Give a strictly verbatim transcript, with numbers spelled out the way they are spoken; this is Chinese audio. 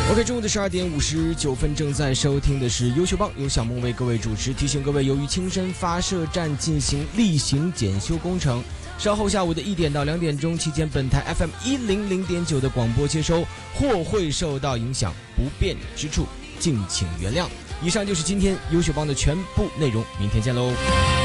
OK， 中午的十二点五十九分，正在收听的是优秀帮，由小梦为各位主持。提醒各位，由于青山发射站进行例行检修工程，稍后下午的一点到两点钟期间，本台 F M 一零零点九的广播接收或会受到影响，不便之处敬请原谅。以上就是今天优秀帮的全部内容，明天见喽。